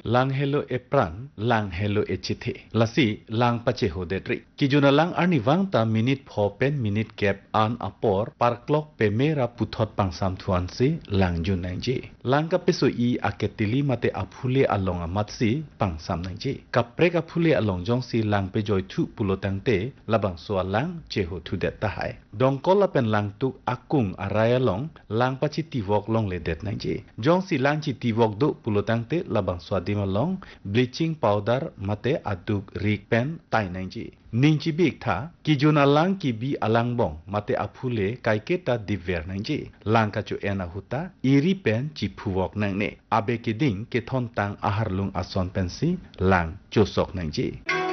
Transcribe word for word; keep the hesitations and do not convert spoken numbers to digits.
lang hello e pran lang hello e chithe lasi lang pache ho detri kijuna lang arni wangta minute pho pen minute cap an apor par clock pe mera puthot pangsam thuan si lang jun nang ji lang ka peso i aketili mate aphule along amatsi pangsam nang ji kapre ka phule along jong si lang pe joy thu pulotangte labang so lang che ho thu det ta hai dong kola pen lang tu akung araya long lang pachi tiwok long le det nang ji jong si lang chi tiwok do pulotangte labang swadima long bleaching powder mate aduk rik pen tai nang ji ning chi bik tha ki juna lang ki bi alang bong mate aphule kaiketa diver nang ji lang ka chu ena huta iri pen chi phuwok nang ne abe ki ding ke thon tang ahar lung ason pen si lang chosok nang ji